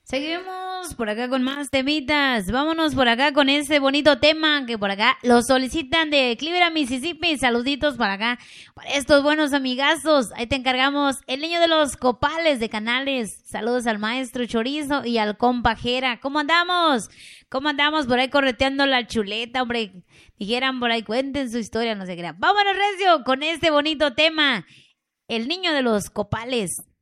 Seguimos por acá con más temitas. Vámonos por acá con ese bonito tema que por acá lo solicitan de Cleveland, Mississippi. Saluditos para acá, para estos buenos amigazos. Ahí te encargamos el niño de los copales de Canales. Saludos al maestro Chorizo y al compa Jera. ¿Cómo andamos? ¿Cómo andamos por ahí correteando la chuleta, hombre? Dijeran por ahí, cuenten su historia, no se crean. Vámonos, recio, con este bonito tema. El niño de los copales.